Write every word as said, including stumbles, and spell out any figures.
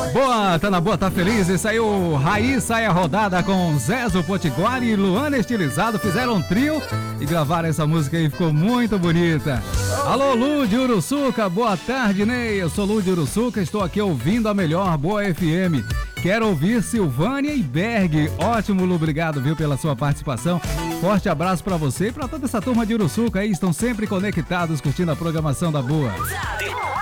Boa, tá na boa, tá feliz? E saiu Raiz Sai a Rodada com Zezo Potiguar e Luana Estilizado. Fizeram um trio e gravaram essa música aí, ficou muito bonita. Alô, Lu de Uruçuca, boa tarde, Ney. Eu sou Lu de Uruçuca, estou aqui ouvindo a melhor Boa F M. Quero ouvir Silvânia e Berg. Ótimo, Lu, obrigado, viu, pela sua participação. Forte abraço pra você e pra toda essa turma de Uruçuca aí, estão sempre conectados, curtindo a programação da Boa.